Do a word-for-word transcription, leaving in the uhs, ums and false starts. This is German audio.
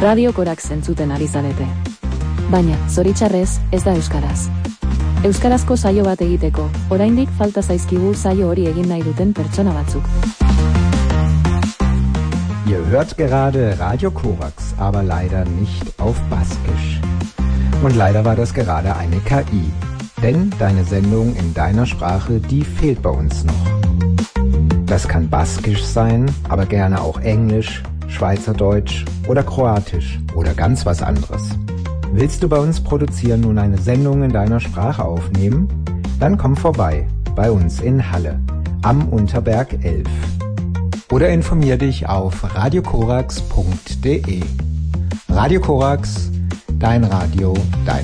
Radio Korax entzuten ari zarete. Baina, zoritxarrez, ez da euskaraz. Euskarazko saio bat egiteko, oraindik falta zaizkigu saio hori egin nahi duten pertsona batzuk. Ihr hört gerade Radio Korax, aber leider nicht auf Baskisch. Und leider war das gerade eine K I. Denn deine Sendung in deiner Sprache, die fehlt bei uns noch. Das kann Baskisch sein, aber gerne auch Englisch, Schweizerdeutsch oder Kroatisch oder ganz was anderes. Willst du bei uns produzieren und eine Sendung in deiner Sprache aufnehmen? Dann komm vorbei, bei uns in Halle, am Unterberg elf. Oder informier dich auf radiokorax punkt de. Radio Korax, dein Radio, dein